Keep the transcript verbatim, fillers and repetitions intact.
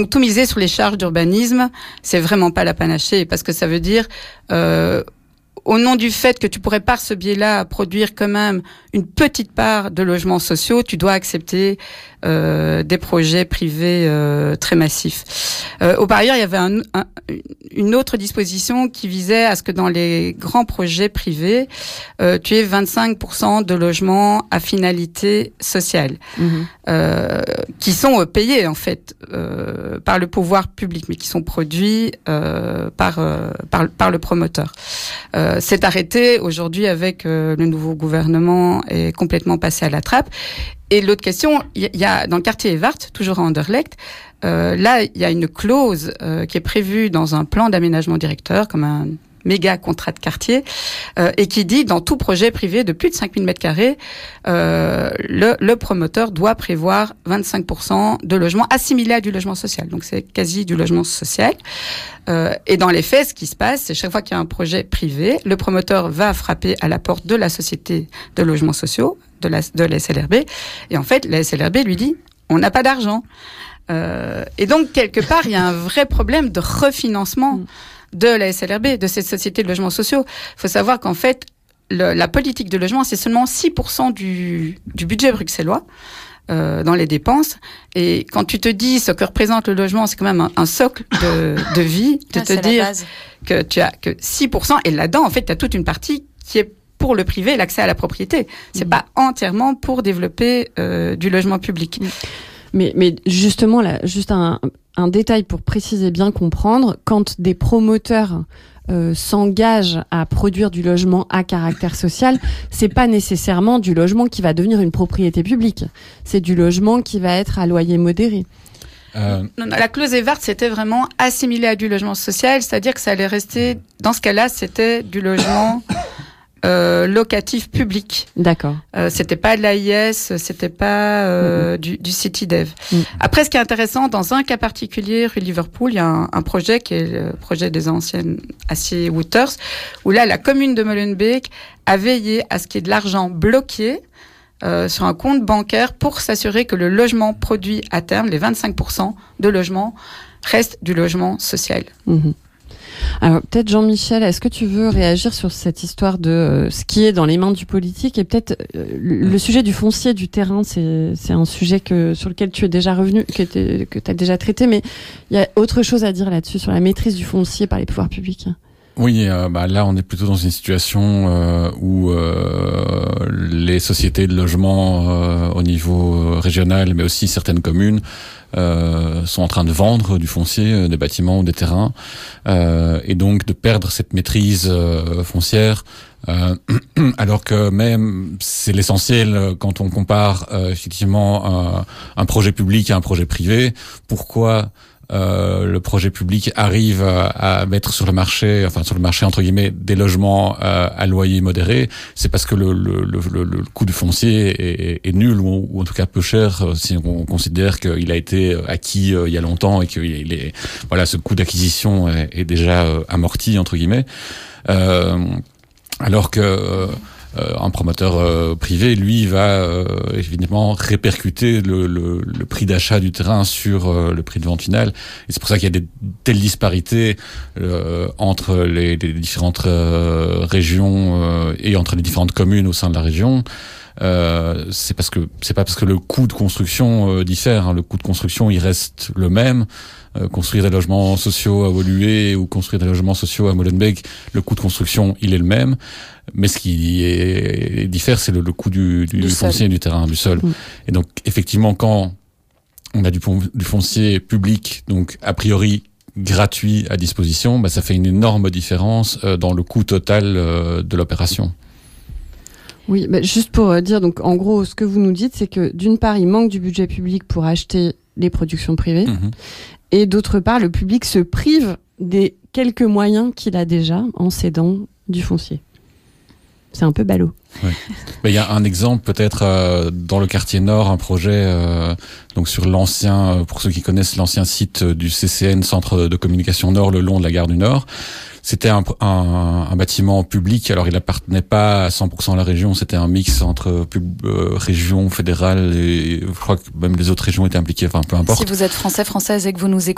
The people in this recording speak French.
tout miser sur les charges d'urbanisme, c'est vraiment pas la panacée, parce que ça veut dire, euh, au nom du fait que tu pourrais par ce biais-là produire quand même une petite part de logements sociaux, tu dois accepter euh, des projets privés euh, très massifs. Euh, au par ailleurs, il y avait un, un, une autre disposition qui visait à ce que dans les grands projets privés, euh, tu aies vingt-cinq pour cent de logements à finalité sociale, mmh. euh, qui sont payés en fait euh, par le pouvoir public, mais qui sont produits euh, par, euh, par par le promoteur. Euh, cet arrêté aujourd'hui avec euh, le nouveau gouvernement est complètement passé à la trappe. Et l'autre question, il y, y a dans le quartier Evart, toujours à Anderlecht, euh, là il y a une clause euh, qui est prévue dans un plan d'aménagement directeur, comme un méga contrat de quartier, euh, et qui dit dans tout projet privé de plus de cinq mille mètres carrés, euh, le, le promoteur doit prévoir vingt-cinq pour cent de logements assimilés à du logement social. Donc c'est quasi du logement social. Euh, et dans les faits, ce qui se passe, c'est chaque fois qu'il y a un projet privé, le promoteur va frapper à la porte de la société de logements sociaux, de la, de la S L R B, et en fait, la S L R B lui dit, on n'a pas d'argent. Euh, et donc, quelque part, il y a un vrai problème de refinancement mmh. de la S L R B, de cette société de logements sociaux. Il faut savoir qu'en fait, le, la politique de logement, c'est seulement six pour cent du, du budget bruxellois euh, dans les dépenses. Et quand tu te dis ce que représente le logement, c'est quand même un, un socle de, de vie, de ah, te dire que tu as que six pour cent, et là-dedans, en fait, tu as toute une partie qui est pour le privé, l'accès à la propriété. C'est mmh. pas entièrement pour développer euh, du logement public. Mmh. Mais, mais justement, là, juste un, un détail pour préciser bien comprendre, quand des promoteurs euh, s'engagent à produire du logement à caractère social, c'est pas nécessairement du logement qui va devenir une propriété publique. C'est du logement qui va être à loyer modéré. Euh... Non, non, la clause Evart, c'était vraiment assimilé à du logement social, c'est-à-dire que ça allait rester, dans ce cas-là, c'était du logement Euh, locatif public. D'accord. Euh, c'était pas de l'A I S, c'était pas euh, mmh. du, du CityDev. Mmh. Après, ce qui est intéressant, dans un cas particulier, rue Liverpool, il y a un, un projet qui est le projet des anciennes Acier Wooters, où là, la commune de Molenbeek a veillé à ce qu'il y ait de l'argent bloqué euh, sur un compte bancaire pour s'assurer que le logement produit à terme, les vingt-cinq pour cent de logements, reste du logement social. Mmh. Alors peut-être Jean-Michel, est-ce que tu veux réagir sur cette histoire de euh, ce qui est dans les mains du politique, et peut-être euh, le, le sujet du foncier, du terrain, c'est, c'est un sujet que, sur lequel tu es déjà revenu, que tu as déjà traité, mais il y a autre chose à dire là-dessus, sur la maîtrise du foncier par les pouvoirs publics. Oui, euh, bah là on est plutôt dans une situation euh, où euh, les sociétés de logement euh, au niveau régional, mais aussi certaines communes, euh, sont en train de vendre du foncier, euh, des bâtiments ou des terrains, euh, et donc de perdre cette maîtrise euh, foncière. Euh, alors que même c'est l'essentiel quand on compare euh, effectivement un, un projet public à un projet privé. Pourquoi Euh, le projet public arrive à, à mettre sur le marché, enfin sur le marché entre guillemets, des logements euh, à loyer modéré, c'est parce que le, le, le, le coût du foncier est, est nul, ou, ou en tout cas peu cher, si on considère qu'il a été acquis euh, il y a longtemps et que il est, voilà, ce coût d'acquisition est, est déjà euh, amorti entre guillemets. Euh, alors que euh, Euh, un promoteur euh, privé, lui, va euh, évidemment répercuter le, le, le prix d'achat du terrain sur euh, le prix de vente final. Et c'est pour ça qu'il y a des telles disparités euh, entre les, les différentes euh, régions euh, et entre les différentes communes au sein de la région. Euh, c'est parce que c'est pas parce que le coût de construction euh, diffère. Hein. Le coût de construction, il reste le même. Euh, construire des logements sociaux à Woluwe ou construire des logements sociaux à Molenbeek, le coût de construction, il est le même. Mais ce qui est, diffère, c'est le, le coût du, du, du foncier et du terrain, du sol. Mmh. Et donc, effectivement, quand on a du, du foncier public, donc a priori gratuit à disposition, bah, ça fait une énorme différence euh, dans le coût total euh, de l'opération. Oui, bah juste pour dire, donc en gros, ce que vous nous dites, c'est que d'une part, il manque du budget public pour acheter les productions privées, mmh. et d'autre part, le public se prive des quelques moyens qu'il a déjà en cédant du foncier. C'est un peu ballot. Oui. Il y a un exemple peut-être euh, dans le quartier nord, un projet euh, donc sur l'ancien, pour ceux qui connaissent l'ancien site du C C N, Centre de communication Nord, le long de la gare du Nord. C'était un, un, un bâtiment public. Alors il appartenait pas à cent pour cent à la région. C'était un mix entre pub, euh, région fédérale et je crois que même les autres régions étaient impliquées. Enfin peu importe. Si vous êtes français, française et que vous nous écoutez,